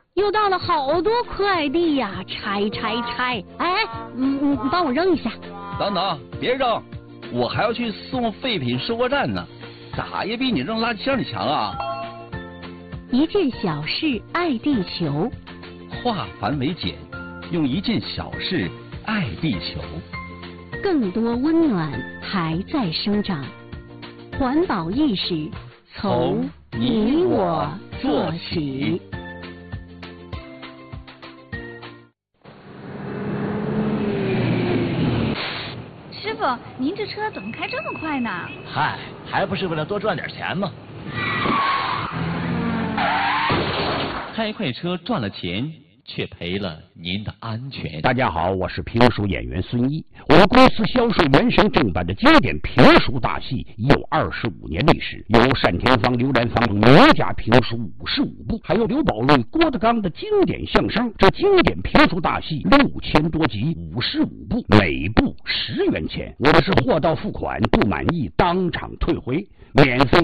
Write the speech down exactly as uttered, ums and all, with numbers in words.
又到了好多快递呀，拆拆拆！哎，嗯嗯，帮我扔一下。 等等，别扔，我还要去送废品收货站呢，咋也比你扔垃圾箱里强啊！ 一件小事爱地球， 化繁为简，用一件小事爱地球。 更多温暖还在生长，环保意识从你我做起。 师傅，您这车怎么开这么快呢？ 嗨，还不是为了多赚点钱吗？ 开快车赚了钱，却赔了您的安全。 大家好，我是评书演员孙一。我们公司销售原声正版的经典评书大戏已有二十五年历史，有单田芳、刘兰芳名家评书五十五部，还有刘宝瑞、郭德纲的经典相声。这经典评书大戏六千多集，五十五部，每部十元钱。我们是货到付款，不满意当场退回，免费